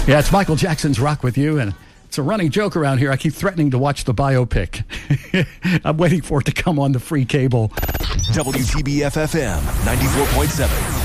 Yeah, it's Michael Jackson's Rock With You, and it's a running joke around here. I keep threatening to watch the biopic. I'm waiting for it to come on the free cable. WTBF FM 94.7.